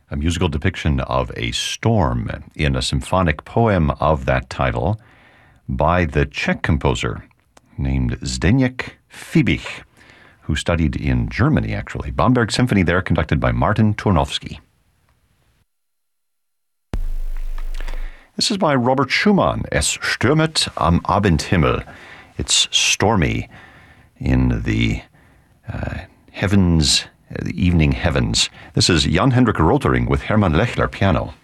a musical depiction of a storm in a symphonic poem of that title by the Czech composer named Zdeněk Fibich, who studied in Germany, actually. Bamberg Symphony there, conducted by Martin Turnovsky. This is by Robert Schumann, Es stürmet am Abendhimmel. It's stormy in the heavens, the evening heavens. This is Jan Hendrik Rotering with Hermann Lechler piano.